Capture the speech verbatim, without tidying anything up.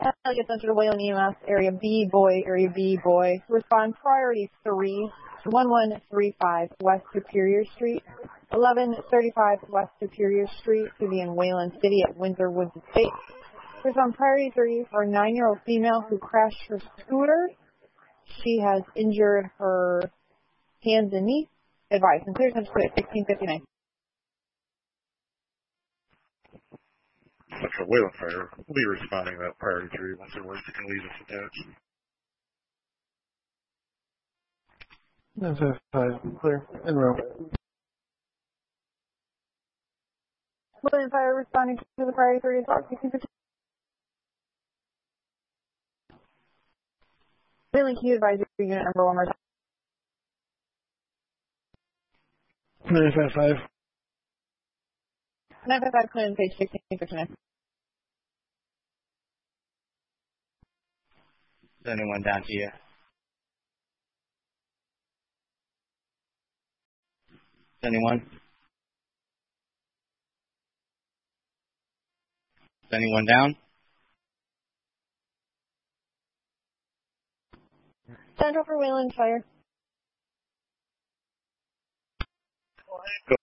Elliott Center to Wayland E M S, Area B, boy, Area B, boy. Respond priority three, one one three five West Superior Street, eleven thirty-five West Superior Street to be in Wayland City at Windsor Woods Estate. Respond priority three for a nine-year-old female who crashed her scooter. She has injured her hands and knees. Advice. And clear center at sixteen fifty-nine. Central Wayland Fire will be responding to that priority three once their words can leave us attached. That's a five. Clear. En route. Wayland Fire responding to the priority three at sixteen fifty-nine. Wayland Q advisory unit number one more time. nine five five. nine five five, clear page sixteen fifty-nine. seventy-one down to you. seventy-one. seventy-one down. Central for Wayland Fire. Go